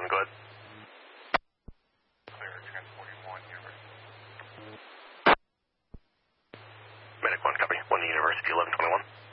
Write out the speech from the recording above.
1121, go ahead. Clear, transporting 1 University. Medic 1, copy. 1 University, 1121.